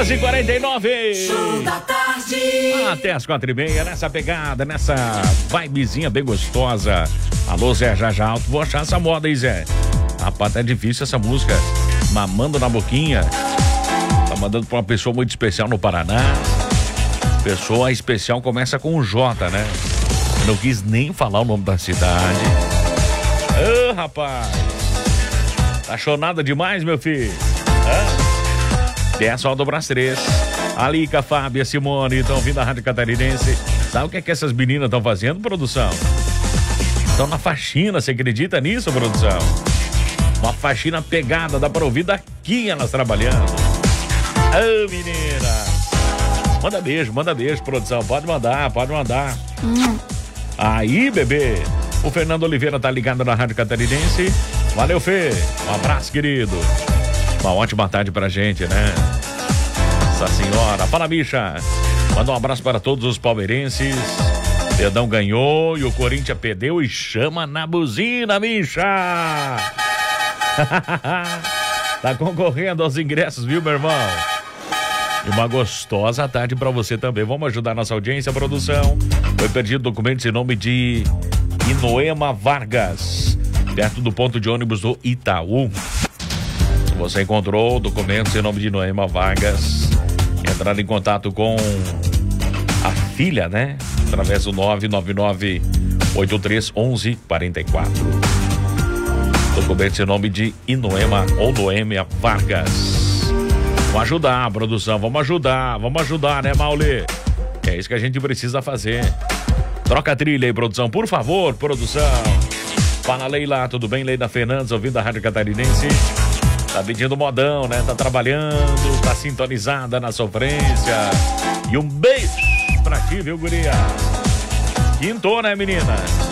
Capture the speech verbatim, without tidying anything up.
duas e quarenta e nove. Show da tarde. Até as quatro e meia, nessa pegada, nessa vibezinha bem gostosa. Alô, Zé, já já alto. Vou achar essa moda aí, Zé. Rapaz, tá difícil essa música. Mamando na boquinha. Tá mandando pra uma pessoa muito especial no Paraná. Pessoa especial começa com um J, né? Eu não quis nem falar o nome da cidade. Ô, oh, rapaz. Tá chonada demais, meu filho. Hã? É só dobrar as três. A Lica, a Fábia, a Simone estão vindo da Rádio Catarinense. Sabe o que é que essas meninas estão fazendo, produção? Estão na faxina, você acredita nisso, produção? Uma faxina pegada, dá para ouvir daqui elas trabalhando. Ô, menina! Manda beijo, manda beijo, produção. Pode mandar, pode mandar. Hum. Aí, bebê. O Fernando Oliveira tá ligado na Rádio Catarinense. Valeu, Fê. Um abraço, querido. Uma ótima tarde pra gente, né? Essa senhora. Fala, bicha. Manda um abraço para todos os palmeirenses. Pedão ganhou e o Corinthians perdeu e chama na buzina, bicha. Tá concorrendo aos ingressos, viu, meu irmão? E uma gostosa tarde pra você também. Vamos ajudar a nossa audiência, produção. Foi perdido documentos em nome de Inoema Vargas, perto do ponto de ônibus do Itaú. Se você encontrou documentos em nome de Inoema Vargas, entrar em contato com a filha, né? Através do nove nove nove, oito três um um, quatro quatro. Documentos em nome de Inoema ou Noêmia Vargas. Vamos ajudar, produção, vamos ajudar, vamos ajudar, né, Maule? É isso que a gente precisa fazer. Troca a trilha aí, produção, por favor, produção. Fala, Leila, tudo bem? Leila Fernandes, ouvindo a Rádio Catarinense. Tá pedindo modão, né? Tá trabalhando, tá sintonizada na sofrência. E um beijo pra ti, viu, guria? Quintou, né, menina?